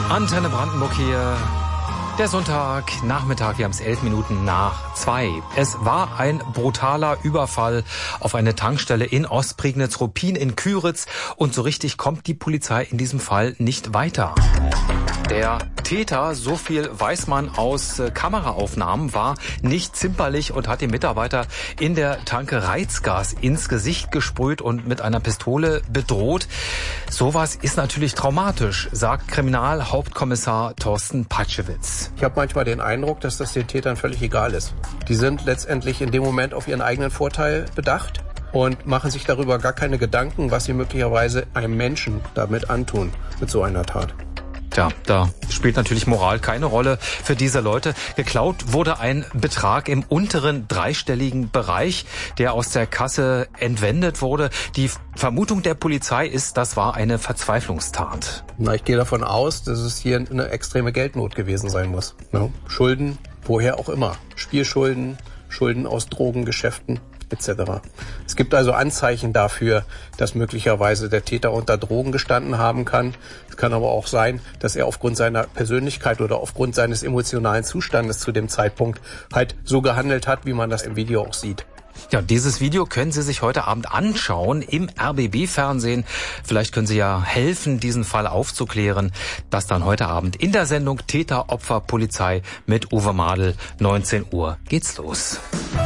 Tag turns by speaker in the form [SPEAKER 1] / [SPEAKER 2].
[SPEAKER 1] Antenne Brandenburg hier. Der Sonntagnachmittag, wir haben es 1:11. Es war ein brutaler Überfall auf eine Tankstelle in Ostprignitz-Ruppin in Küritz und so richtig kommt die Polizei in diesem Fall nicht weiter. Der Täter, so viel weiß man aus Kameraaufnahmen, war nicht zimperlich und hat den Mitarbeiter in der Tanke Reizgas ins Gesicht gesprüht und mit einer Pistole bedroht. Sowas ist natürlich traumatisch, sagt Kriminalhauptkommissar Thorsten Patschewitz.
[SPEAKER 2] Ich habe manchmal den Eindruck, dass das den Tätern völlig egal ist. Die sind letztendlich in dem Moment auf ihren eigenen Vorteil bedacht und machen sich darüber gar keine Gedanken, was sie möglicherweise einem Menschen damit antun, mit so einer Tat.
[SPEAKER 1] Tja, da spielt natürlich Moral keine Rolle für diese Leute. Geklaut wurde ein Betrag im unteren dreistelligen Bereich, der aus der Kasse entwendet wurde. Die Vermutung der Polizei ist, das war eine Verzweiflungstat.
[SPEAKER 2] Ich gehe davon aus, dass es hier eine extreme Geldnot gewesen sein muss. Schulden, woher auch immer. Spielschulden, Schulden aus Drogengeschäften etc. Es gibt also Anzeichen dafür, dass möglicherweise der Täter unter Drogen gestanden haben kann. Es kann aber auch sein, dass er aufgrund seiner Persönlichkeit oder aufgrund seines emotionalen Zustandes zu dem Zeitpunkt halt so gehandelt hat, wie man das im Video auch sieht.
[SPEAKER 1] Ja, dieses Video können Sie sich heute Abend anschauen im RBB-Fernsehen. Vielleicht können Sie ja helfen, diesen Fall aufzuklären. Das dann heute Abend in der Sendung Täter, Opfer, Polizei mit Uwe Madel. 19 Uhr geht's los.